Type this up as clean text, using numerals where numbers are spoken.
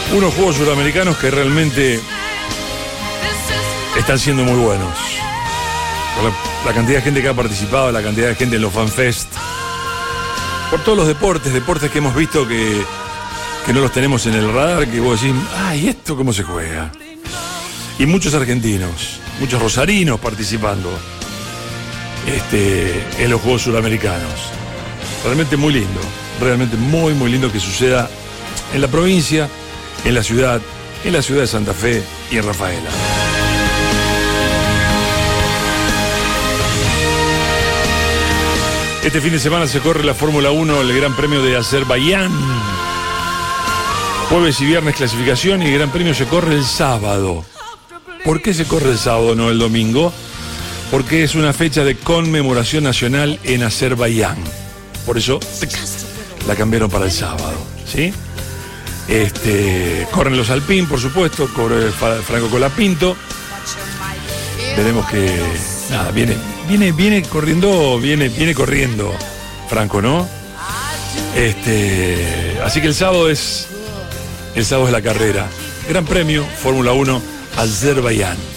Unos juegos sudamericanos que realmente están siendo muy buenos. Por la cantidad de gente que ha participado, la cantidad de gente en los FanFest. Por todos los deportes que hemos visto que no los tenemos en el radar, que vos decís, ¿y esto cómo se juega? Y muchos argentinos, muchos rosarinos participando en los Juegos Sudamericanos. Realmente muy lindo, realmente muy, muy lindo que suceda en la provincia, en la ciudad de Santa Fe y en Rafaela. Este fin de semana se corre la Fórmula 1, el Gran Premio de Azerbaiyán. Jueves y viernes clasificación y el Gran Premio se corre el sábado. ¿Por qué se corre el sábado, no el domingo? Porque es una fecha de conmemoración nacional en Azerbaiyán. Por eso la cambiaron para el sábado, ¿sí? Corren los Alpine, por supuesto, corre Franco Colapinto. Veremos que nada, viene corriendo Franco, ¿no? Así que el sábado es la carrera. Gran Premio, Fórmula 1, Azerbaiyán.